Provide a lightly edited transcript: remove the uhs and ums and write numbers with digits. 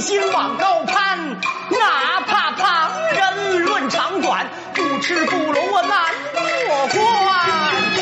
心往高攀，哪怕旁人论长短，不吃不聋我难